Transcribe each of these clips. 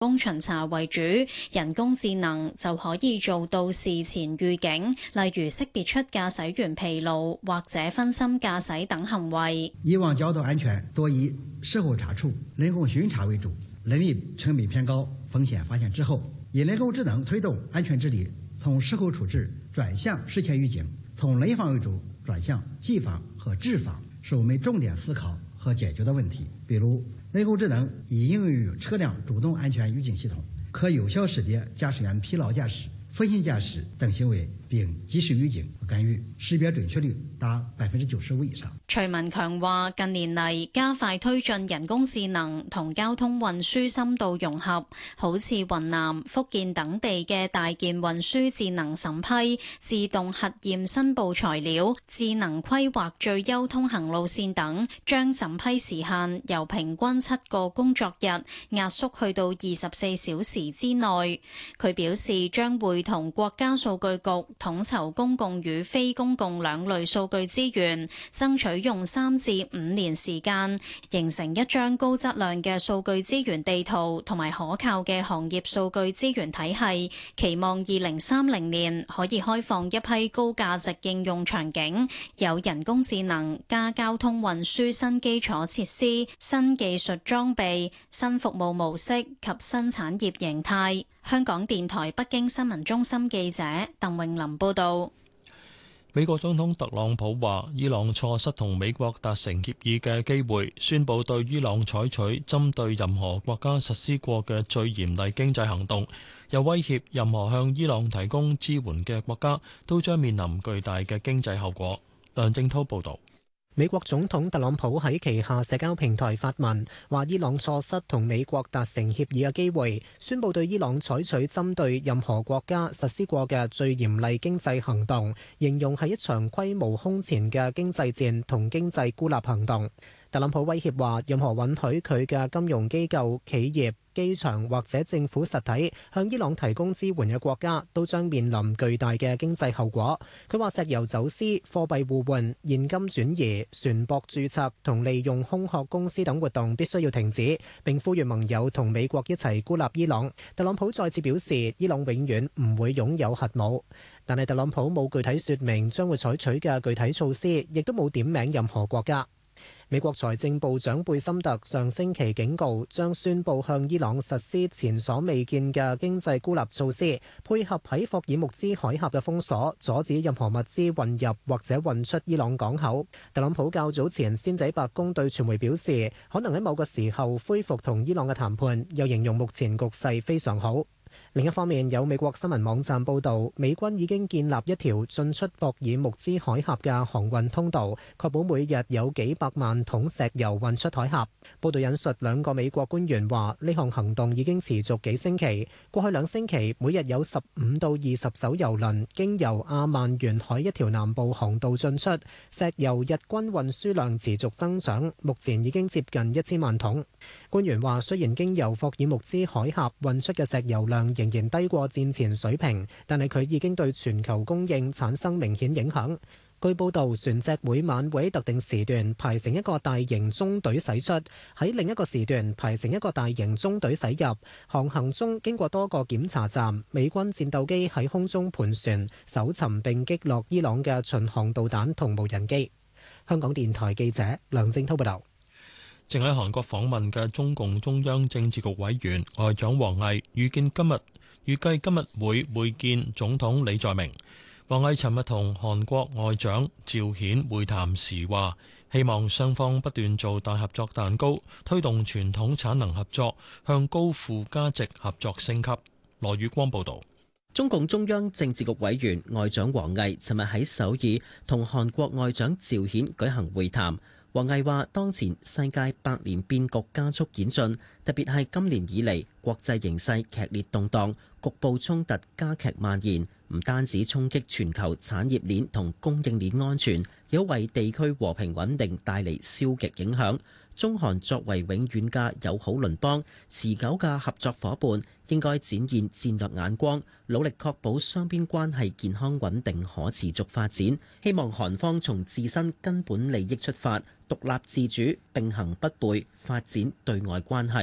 工巡查為主，人工智能就可以做到事前預警，例如識別出駕駛員疲勞或者分心駕駛等行為。 以往交通安全多以事後查處、人工巡查為主，人力成本偏高，風險發現之後，以人工智能推動安全治理，從事後處置轉向事前預警，從人防為主轉向技防和治防，是我們重點思考和解決的問題。比如人工智能已應用於車輛主動安全預警系統，可有效識別駕駛員疲勞駕駛、分心駕駛等行為，並及時預警和干預，識別準確率達95%以上。 徐文強話：近年嚟加快推進人工智能同交通運輸深度融合，好似雲南、福建等地嘅大件運輸智能審批、自動核驗申報材料、智能規劃最優通行路線等，將審批時限由平均7個工作日壓縮去到24小時之內。佢表示將會同國家數據局統籌公共與非公共兩類數據資源，爭取用3至5年時間，形成一張高質量嘅數據資源地圖同埋可靠嘅行業數據資源體系。期望2030年可以開放一批高價值應用場景，有人工智能加交通運輸新基礎設施、新技術裝備、新服務模式及新產業形態。香港電台北京新聞中心記者鄧穎琳報道。 美國總統特朗普話，伊朗錯失同美國達成協議嘅機會，宣布對伊朗採取針對任何國家實施過嘅最嚴厲經濟行動，又威脅任何向伊朗提供支援嘅國家都將面臨巨大嘅經濟後果。梁正濤報道。 美國總統特朗普喺旗下社交平台發文，話伊朗錯失同美國達成協議嘅機會，宣布對伊朗採取針對任何國家實施過嘅最嚴厲經濟行動，形容係一場規模空前嘅經濟戰同經濟孤立行動。特朗普威脅話，任何允許佢嘅金融機構、企業、機場或者政府實體向伊朗提供支援嘅國家，都將面臨巨大嘅經濟後果。佢話石油走私、貨幣互換、現金轉移、船舶註冊同利用空殼公司等活動必須要停止，並呼籲盟友同美國一齊孤立伊朗。特朗普再次表示，伊朗永遠唔會擁有核武，但係特朗普冇具體說明將會採取嘅具體措施，亦都冇點名任何國家。美國財政部長貝森特上星期警告，將宣布向伊朗實施前所未見嘅經濟孤立措施，配合喺霍爾木茲海峽嘅封鎖，阻止任何物資運入或者運出伊朗港口。特朗普較早前先喺白宮對傳媒表示，可能喺某個時候恢復同伊朗嘅談判，又形容目前局勢非常好。另一方面，有美國新聞網站報道，美軍已經建立一條進出霍爾木茲海峽嘅航運通道，確保每日有幾百萬桶石油運出海峽。報道引述2個美國官員話，呢項行動已經持續幾星期，過去2星期每日有15到20艘油輪經由阿曼沿海一條南部航道進出，石油日均運輸量持續增長，目前已經接近1000萬桶。官員話，雖然經由霍爾木茲海峽運出嘅石油量仍然低過戰前水平，但係佢已經對全球供應產生明顯影響。據報道，船隻每晚會喺特定時段排成一個大型中隊駛出，喺另一個時段排成一個大型中隊駛入。航行中經過多個檢查站，美軍戰鬥機喺空中盤旋、搜尋並擊落伊朗嘅巡航導彈同無人機。香港電台記者梁正滔報道。 正喺韓國訪問嘅中共中央政治局委員外長王毅預計今日會會見總統李在明。王毅尋日同韓國外長趙顯會談時話，希望雙方不斷做大合作蛋糕，推動傳統產能合作向高附加值合作升級。羅宇光報道。 中共中央政治局委員外長王毅尋日喺首爾同韓國外長趙顯舉行會談。王毅話：當前世界百年變局加速演進，特別係今年以嚟，國際形勢劇烈動盪，局部衝突加劇蔓延，唔單止衝擊全球產業鏈同供應鏈安全，亦為地區和平穩定帶嚟消極影響。中韓作為永遠嘅友好鄰邦、持久嘅合作伙伴，應該展現戰略眼光，努力確保雙邊關係健康穩定可持續發展。希望韓方從自身根本利益出發，獨立自主並行不悖發展對外關係。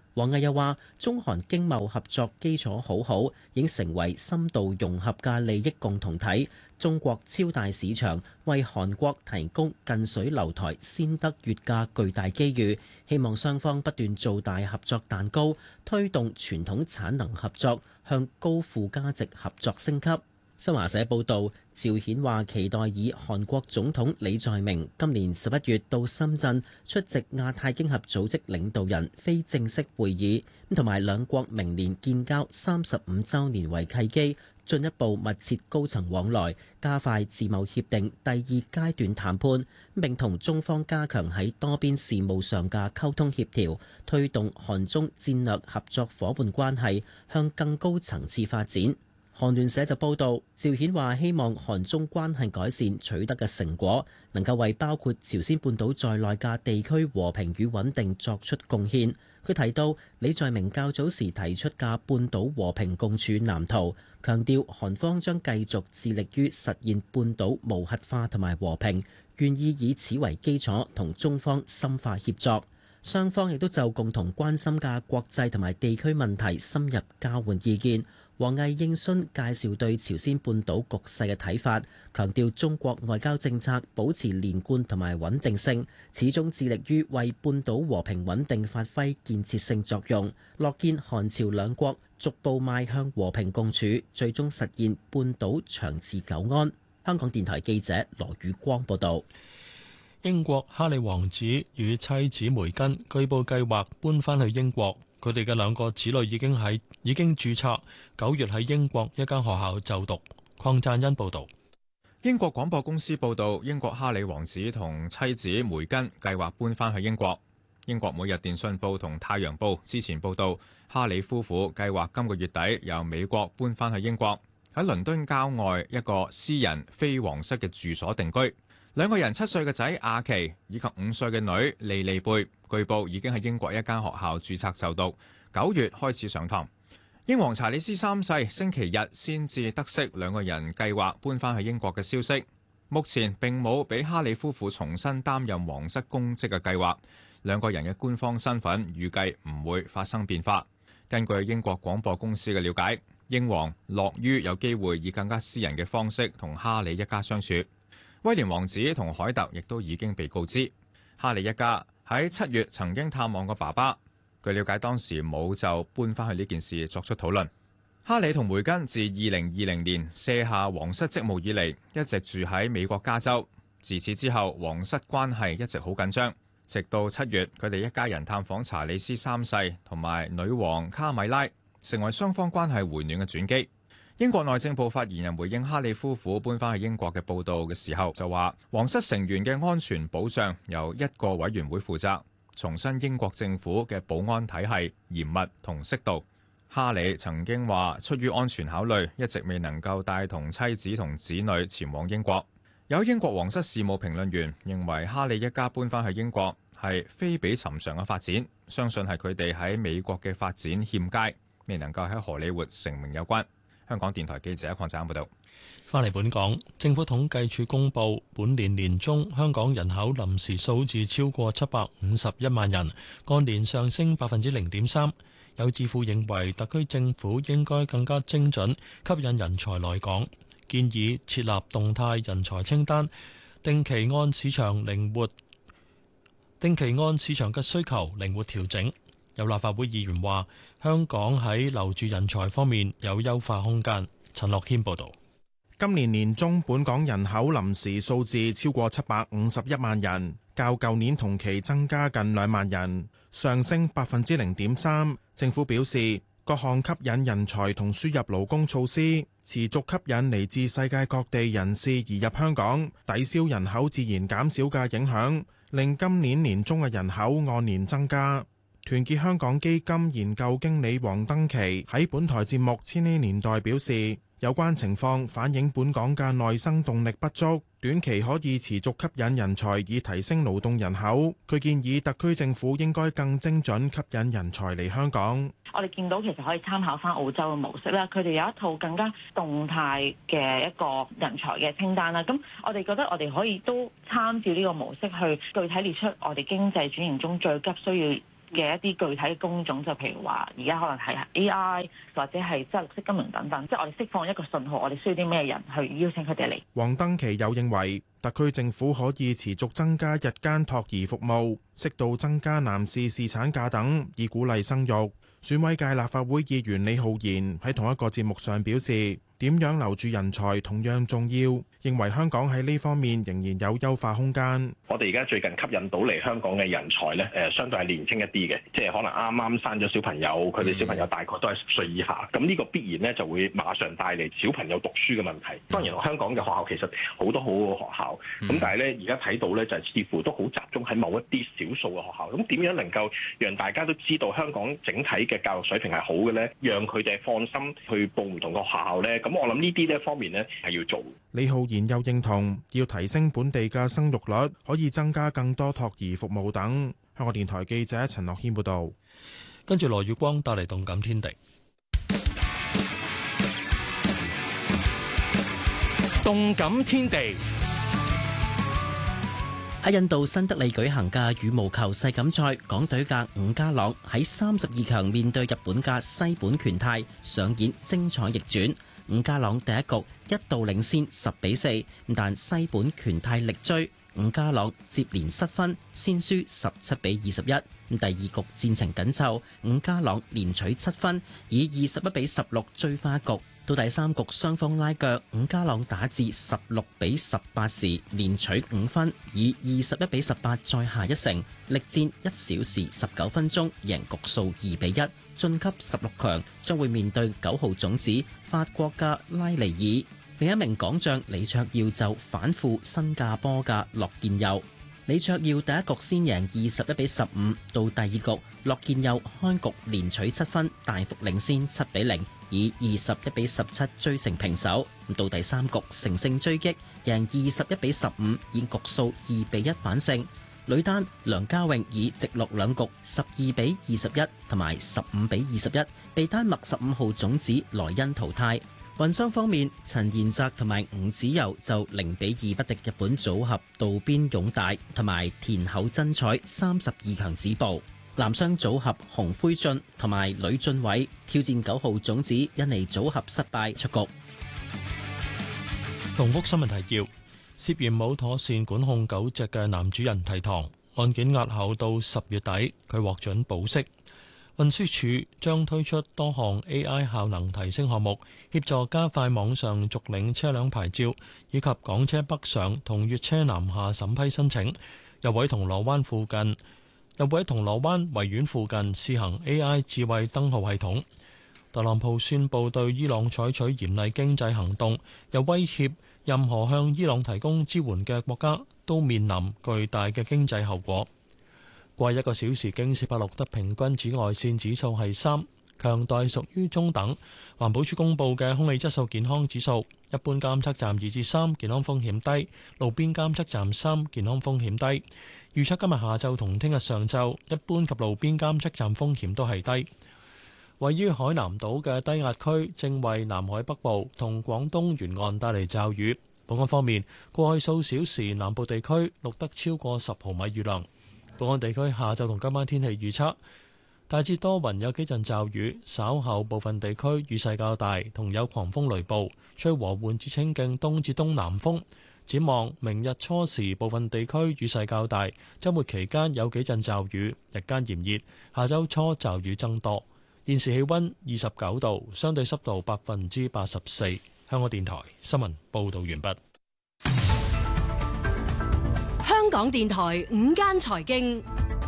王毅又話：中韓經貿合作基礎好好，已經成為深度融合嘅利益共同體。中國超大市場為韓國提供近水樓台先得月嘅巨大機遇，希望雙方不斷做大合作蛋糕，推動傳統產能合作向高附加值合作升級。新華社報導，趙顯話期待以韓國總統李在明今年11月到深圳出席亞太經合組織領導人非正式會議，同埋兩國明年建交35週年為契機，進一步密切高層往來，加快自貿協定第二階段談判，並同中方加強喺多邊事務上嘅溝通協調，推動韓中戰略合作夥伴關係向更高層次發展。韓聯社就報導，趙顯話希望韓中關係改善取得嘅成果，能夠為包括朝鮮半島在內嘅地區和平與穩定作出貢獻。佢提到李在明較早時提出嘅半島和平共處藍圖，強調韓方將繼續致力於實現半島無核化同埋和平，願意以此為基礎同中方深化協作。雙方亦都就共同關心嘅國際同埋地區問題深入交換意見。王毅應詢介紹對朝鮮半島局勢嘅睇法，強調中國外交政策保持連貫同埋穩定性，始終致力於為半島和平穩定發揮建設性作用，樂見韓朝兩國逐步邁向和平共處，最終實現半島長治久安。香港電台記者羅宇光報道。 英國哈利王子與妻子梅根據報計劃搬返去英國。佢哋嘅兩個子女已經註冊，9月喺英國一間學校就讀。鄺贊恩報導。 英國廣播公司報導，英國哈里王子同妻子梅根計劃搬返去英國。英國每日電訊報同太陽報之前報導，哈里夫婦計劃今個月底由美國搬返去英國，喺倫敦郊外一個私人非皇室嘅住所定居。兩個人7歲嘅仔阿奇以及5歲嘅女莉莉貝，據報已經喺英國一間學校註冊就讀，9月開始上堂。英皇查理斯3世星期日先至得悉兩個人計劃搬返去英國嘅消息。目前並冇俾哈里夫婦重新擔任皇室公職嘅計劃，兩個人嘅官方身份預計唔會發生變化。根據英國廣播公司嘅了解，英皇樂於有機會以更加私人嘅方式同哈里一家相處。威廉王子同凱特亦都已經被告知，哈利一家喺7月曾經探望過爸爸。據了解，當時冇就搬返去呢件事作出討論。哈利同梅根自2020年卸下皇室職務以嚟，一直住喺美國加州。自此之後，皇室關係一直好緊張。直到7月，佢哋一家人探訪查理斯3世同埋女王卡米拉，成為雙方關係回暖嘅轉機。英國內政部發言人回應哈里夫婦搬返去英國嘅報導嘅時候，就話皇室成員嘅安全保障由一個委員會負責，重申英國政府嘅保安體系嚴密同適度。哈里曾經話，出於安全考慮，一直未能夠帶同妻子同子女前往英國。有英國皇室事務評論員認為，哈里一家搬返去英國係非比尋常嘅發展，相信係佢哋喺美國嘅發展欠佳，未能夠喺荷里活成名有關。香港電台記者鄺贊恩報道。 翻嚟本港，政府統計處公布，本年年中香港人口臨時數字超過751萬人，按年上升0.3%。有智庫認為，特區政府應該更加精準吸引人才來港，建議設立動態人才清單，定期按市場嘅需求靈活調整。有立法會議員話，香港喺留住人才方面有優化空間。陳樂謙報導。 今年年中本港人口臨時數字超過751萬人，較舊年同期增加近2萬人，上升0.3%。政府表示，各項吸引人才同輸入勞工措施持續吸引嚟自世界各地人士移入香港，抵消人口自然減少嘅影響，令今年年中嘅人口按年增加。團結香港基金研究經理黃登琪喺本台節目《千禧年代》表示，有關情況反映本港嘅內生動力不足，短期可以持續吸引人才以提升勞動人口。佢建議特區政府應該更精準吸引人才嚟香港。 我哋見到其實可以參考翻澳洲嘅模式啦，佢哋有一套更加動態嘅一個人才嘅清單啦。咁我哋覺得我哋可以都參照呢個模式去具體列出我哋經濟轉型中最急需要嘅一啲具體嘅工種，就譬如話而家可能係 AI 或者係即係綠色金融等等，即係我哋釋放一個信號，我哋需要啲咩人去邀請佢哋嚟。 黃登琪又認為，特區政府可以持續增加日間托兒服務，適度增加男士侍產假等，以鼓勵生育。選委界立法會議員李浩然喺同一個節目上表示，點樣留住人才同樣重要，認為香港喺呢方面仍然有優化空間。 我哋而家最近吸引到嚟香港嘅人才咧，相對係年輕一啲嘅，即係可能啱啱生咗小朋友，佢哋小朋友大概都係10歲以下，咁呢個必然咧就會馬上帶嚟小朋友讀書嘅問題。當然香港嘅學校其實好多好好嘅學校，咁但係咧而家睇到咧就係似乎都好集中喺某一啲少數嘅學校。咁點樣能夠讓大家都知道香港整體嘅教育水平係好嘅咧，讓佢哋放心去報唔同嘅學校咧？咁我諗呢啲呢方面呢係要做。 李浩然又認同要提升本地嘅生育率，可以增加更多托兒服務等。香港電台記者陳樂軒報導。 跟住羅宇光帶嚟動感天地。 動感天地。 喺印度新德里舉行嘅羽毛球世錦賽，港隊嘅伍家朗喺32強面對日本嘅西本拳太，上演精彩逆轉。伍家朗第一局一度領先10-4，但西本拳太力追，伍家朗接連失分，先輸17-21。第二局戰情緊湊，伍家朗連取7分，以21-16追花局。到第三局雙方拉鋸，伍家朗打至16-18時，連取5分，以21-18再下一城，力戰1小時19分鐘，贏局數2-1，晉級16強，將會面對9號種子法國嘅拉尼爾。另一名港將李卓耀就反負新加坡嘅樂健佑。李卓耀第一局先贏21-15，到第二局樂健佑開局連取7分，大幅領先7-0，以21-17追成平手。到第三局乘勝追擊，贏21-15，以局數2-1反勝。女單梁家穎以直落兩局12-21同埋15-21被丹麥15號種子萊恩淘汰。混雙方面，陳彥澤同埋吳子柔就0-2不敵日本組合渡邊勇大同埋田口真彩32強止步。男雙組合洪灰燼同埋呂俊偉挑戰9號種子印尼組合失敗出局。 重複新聞提要：涉嫌冇妥善管控狗隻嘅男主人提堂，案件押後到10月底，佢獲准保釋。運輸署將推出多項 AI 效能提升項目，協助加快網上續領車輛牌照，以及港車北上同粵車南下審批申請。又會喺銅鑼灣維園附近試行 AI 智慧燈號系統。特朗普宣布對伊朗採取嚴厲經濟行動，又威脅任何向伊朗提供支援嘅國家都面臨巨大嘅經濟後果。過一個小時，京士柏錄得平均紫外線指數係3，強度屬於中等。環保署公布嘅空氣質素健康指數，一般監測站2至3，健康風險低；路邊監測站3，健康風險低。預測今日下晝同聽日上晝，一般及路邊監測站風險都係低。位於海南島嘅低壓區正為南海北部同廣東沿岸帶嚟驟雨。本港方面，過去數小時南部地區錄得超過10毫米雨量。本港地區下晝同今晚天氣預測，大致多雲，有幾陣驟雨，稍後部分地區雨勢較大，同有狂風雷暴，吹和緩至清勁東至東南風。展望明日初時部分地區雨勢較大，週末期間有幾陣驟雨，日間炎熱，下週初驟雨增多。現時氣溫29度，相對濕度84%。香港電台新聞報導完畢。 香港電台午間財經，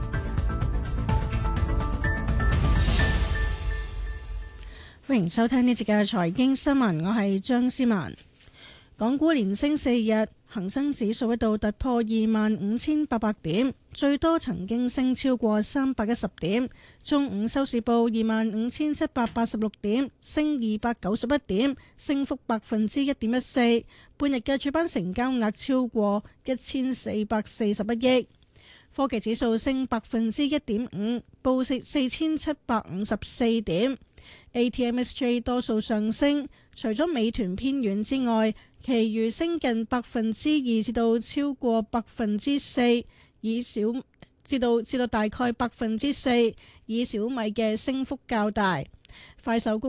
歡迎收聽呢節嘅財經新聞，我係張思文。港股連升4日，恒生指數一度突破25,800點，最多曾經升超過310點。中午收市報25,786點，升291點，升幅1.14%。半日嘅主板成交額超過1441億。科技指數升1.5%，報4,754點。ATMSJ 多數上升，除咗美團偏軟之外，其餘升近2%至到超過4%。以至到大概4%，以小米嘅升幅較大。快手